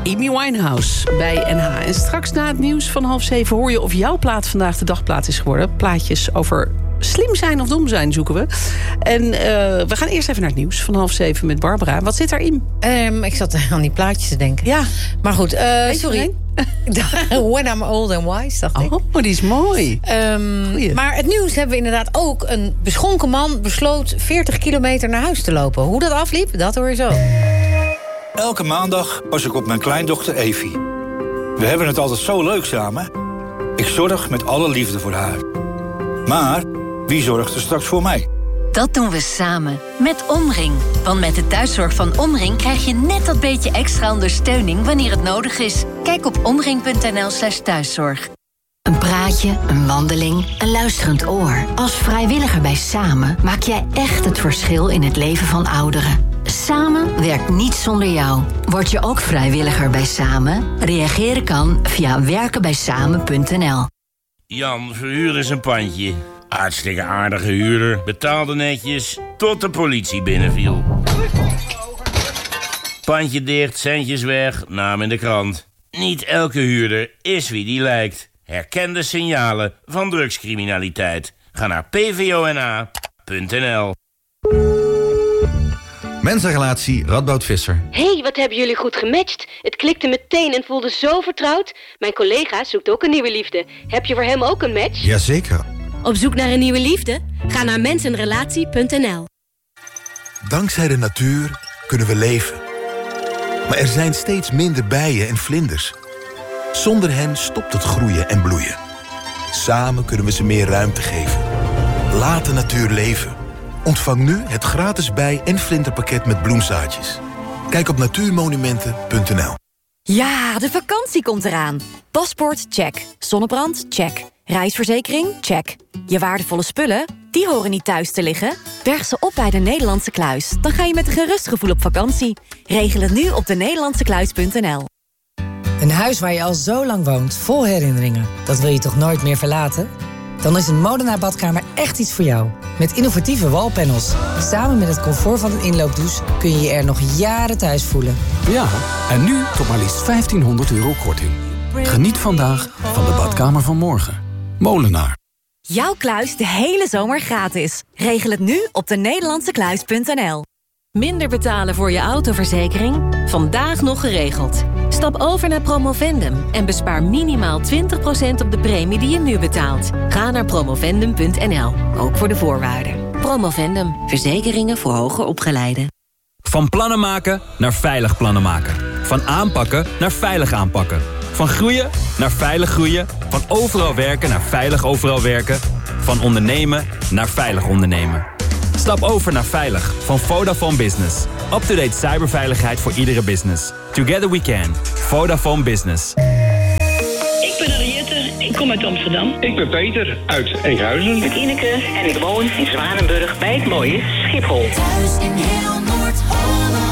Amy Winehouse bij NH. En straks na het nieuws van 6:30 hoor je of jouw plaat vandaag de dagplaat is geworden. Plaatjes over slim zijn of dom zijn zoeken we. En we gaan eerst even naar het nieuws van 6:30 met Barbara. Wat zit erin? Ik zat aan die plaatjes te denken. Ja. Maar goed, sorry. When I'm old and wise, dacht ik. Oh, die is mooi. Maar het nieuws hebben we inderdaad ook. Een beschonken man besloot 40 kilometer naar huis te lopen. Hoe dat afliep, dat hoor je zo. Elke maandag pas ik op mijn kleindochter Evie. We hebben het altijd zo leuk samen. Ik zorg met alle liefde voor haar. Maar wie zorgt er straks voor mij? Dat doen we samen, met Omring. Want met de thuiszorg van Omring krijg je net dat beetje extra ondersteuning wanneer het nodig is. Kijk op omring.nl/thuiszorg. Een praatje, een wandeling, een luisterend oor. Als vrijwilliger bij Samen maak jij echt het verschil in het leven van ouderen. Samen werkt niet zonder jou. Word je ook vrijwilliger bij Samen? Reageren kan via werkenbijsamen.nl. Jan, verhuur eens een pandje. Hartstikke aardige huurder, betaalde netjes, tot de politie binnenviel. Pandje dicht, centjes weg, naam in de krant. Niet elke huurder is wie die lijkt. Herken de signalen van drugscriminaliteit. Ga naar pvona.nl. Mensenrelatie Radboud Visser. Hey, wat hebben jullie goed gematcht. Het klikte meteen en voelde zo vertrouwd. Mijn collega zoekt ook een nieuwe liefde. Heb je voor hem ook een match? Jazeker. Op zoek naar een nieuwe liefde? Ga naar mensenrelatie.nl. Dankzij de natuur kunnen we leven. Maar er zijn steeds minder bijen en vlinders. Zonder hen stopt het groeien en bloeien. Samen kunnen we ze meer ruimte geven. Laat de natuur leven. Ontvang nu het gratis bij- en vlinderpakket met bloemzaadjes. Kijk op natuurmonumenten.nl. Ja, de vakantie komt eraan. Paspoort, check. Zonnebrand, check. Reisverzekering, check. Je waardevolle spullen, die horen niet thuis te liggen. Berg ze op bij de Nederlandse Kluis. Dan ga je met een gerust gevoel op vakantie. Regel het nu op denederlandsekluis.nl. Een huis waar je al zo lang woont, vol herinneringen. Dat wil je toch nooit meer verlaten? Dan is een Molenaar badkamer echt iets voor jou. Met innovatieve wallpanels. Samen met het comfort van een inloopdouche kun je je er nog jaren thuis voelen. Ja, en nu tot maar liefst €1500 korting. Geniet vandaag van de badkamer van morgen. Molenaar. Jouw kluis de hele zomer gratis. Regel het nu op denederlandsekluis.nl. Minder betalen voor je autoverzekering? Vandaag nog geregeld. Stap over naar Promovendum en bespaar minimaal 20% op de premie die je nu betaalt. Ga naar promovendum.nl, ook voor de voorwaarden. Promovendum, verzekeringen voor hoger opgeleiden. Van plannen maken naar veilig plannen maken. Van aanpakken naar veilig aanpakken. Van groeien naar veilig groeien. Van overal werken naar veilig overal werken. Van ondernemen naar veilig ondernemen. Stap over naar Veilig van Vodafone Business. Up-to-date cyberveiligheid voor iedere business. Together we can. Vodafone Business. Ik ben Henriette, ik kom uit Amsterdam. Ik ben Peter, uit Enkhuizen. Ik ben Ineke en ik woon in Zwanenburg bij het mooie Schiphol. Thuis in heel Noord-Holland.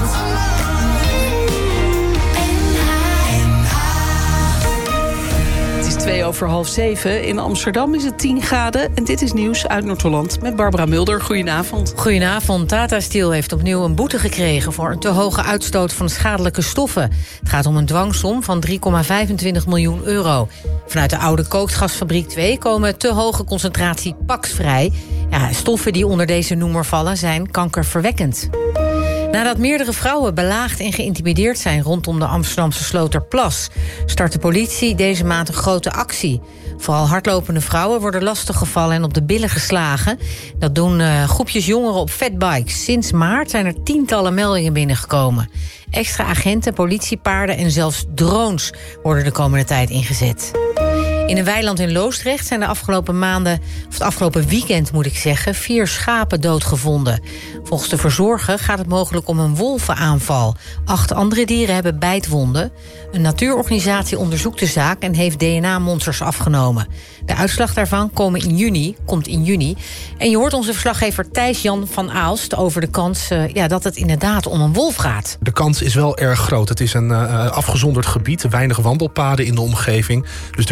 Het is 6:02. In Amsterdam is het 10 graden. En dit is nieuws uit Noord-Holland met Barbara Mulder. Goedenavond. Goedenavond. Tata Steel heeft opnieuw een boete gekregen voor een te hoge uitstoot van schadelijke stoffen. Het gaat om een dwangsom van €3,25 miljoen. Vanuit de oude kookgasfabriek 2 komen te hoge concentratie PAX vrij. Ja, stoffen die onder deze noemer vallen zijn kankerverwekkend. Nadat meerdere vrouwen belaagd en geïntimideerd zijn rondom de Amsterdamse Sloterplas, start de politie deze maand een grote actie. Vooral hardlopende vrouwen worden lastiggevallen en op de billen geslagen. Dat doen groepjes jongeren op fatbikes. Sinds maart zijn er tientallen meldingen binnengekomen. Extra agenten, politiepaarden en zelfs drones worden de komende tijd ingezet. In een weiland in Loosdrecht zijn de afgelopen maanden, of het afgelopen weekend moet ik zeggen, 4 schapen doodgevonden. Volgens de verzorger gaat het mogelijk om een wolvenaanval. 8 andere dieren hebben bijtwonden. Een natuurorganisatie onderzoekt de zaak en heeft DNA-monsters afgenomen. De uitslag daarvan komt in juni. En je hoort onze verslaggever Thijs-Jan van Aalst over de kans dat het inderdaad om een wolf gaat. De kans is wel erg groot. Het is een afgezonderd gebied, weinig wandelpaden in de omgeving. Dus de kans dat het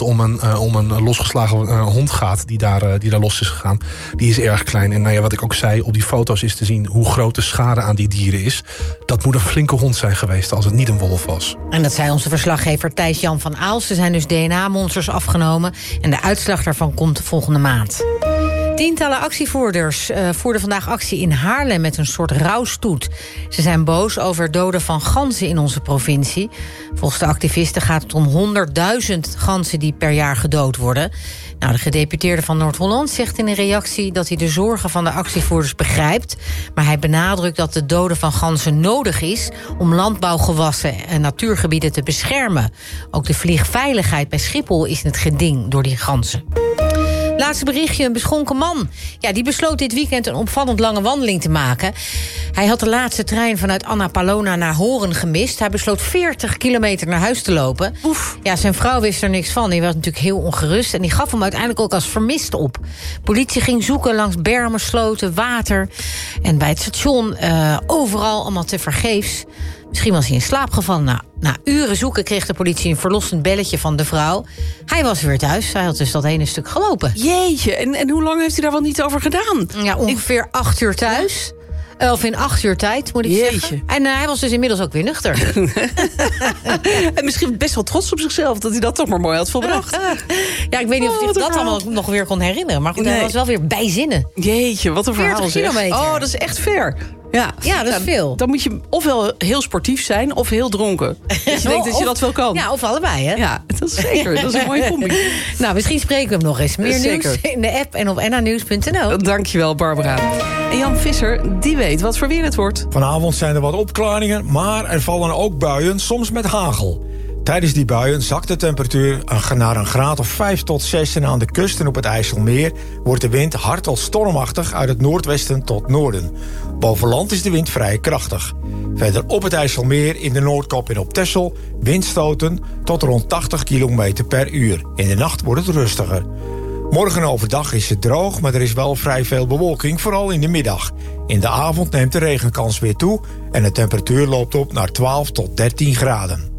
om een losgeslagen hond gaat die daar los is gegaan. Die is erg klein. En wat ik ook zei, op die foto's is te zien hoe groot de schade aan die dieren is. Dat moet een flinke hond zijn geweest als het niet een wolf was. En dat zei onze verslaggever Thijs-Jan van Aalst. Er zijn dus DNA-monsters afgenomen. En de uitslag daarvan komt volgende maand. Tientallen actievoerders voerden vandaag actie in Haarlem met een soort rouwstoet. Ze zijn boos over doden van ganzen in onze provincie. Volgens de activisten gaat het om 100.000 ganzen die per jaar gedood worden. De gedeputeerde van Noord-Holland zegt in een reactie dat hij de zorgen van de actievoerders begrijpt. Maar hij benadrukt dat de doden van ganzen nodig is om landbouwgewassen en natuurgebieden te beschermen. Ook de vliegveiligheid bij Schiphol is in het geding door die ganzen. Laatste berichtje, een beschonken man. Die besloot dit weekend een opvallend lange wandeling te maken. Hij had de laatste trein vanuit Annapolona naar Horen gemist. Hij besloot 40 kilometer naar huis te lopen. Oef. Zijn vrouw wist er niks van. Die was natuurlijk heel ongerust. En die gaf hem uiteindelijk ook als vermist op. Politie ging zoeken langs bermen, sloten, water. En bij het station overal allemaal tevergeefs. Misschien was hij in slaap gevallen. Na uren zoeken kreeg de politie een verlossend belletje van de vrouw. Hij was weer thuis. Hij had dus dat ene stuk gelopen. Jeetje, en hoe lang heeft hij daar wel niet over gedaan? Ongeveer 8 uur thuis. Of in 8 uur tijd, moet ik zeggen. En hij was dus inmiddels ook weer nuchter. En misschien best wel trots op zichzelf dat hij dat toch maar mooi had volbracht. Ik weet niet of hij dat allemaal nog weer kon herinneren. Maar goed, hij was wel weer bij zinnen. Jeetje, wat een verhaal. 40 kilometer. Oh, dat is echt ver. Ja, dat is veel. Dan moet je ofwel heel sportief zijn of heel dronken. Dus je denkt dat je dat wel kan. Ja, of allebei, hè? Ja, dat is zeker. Dat is een mooie combi. Misschien spreken we hem nog eens. Meer nieuws in de app en op nhnieuws.nl. Dankjewel, Barbara. En Jan Visser, die weet wat voor weer het wordt. Vanavond zijn er wat opklaringen, maar er vallen ook buien, soms met hagel. Tijdens die buien zakt de temperatuur naar een graad of 5 tot 6... en aan de kust en op het IJsselmeer wordt de wind hard tot stormachtig uit het noordwesten tot noorden. Boven land is de wind vrij krachtig. Verder op het IJsselmeer, in de Noordkop en op Texel windstoten tot rond 80 km per uur. In de nacht wordt het rustiger. Morgen overdag is het droog, maar er is wel vrij veel bewolking, vooral in de middag. In de avond neemt de regenkans weer toe en de temperatuur loopt op naar 12 tot 13 graden.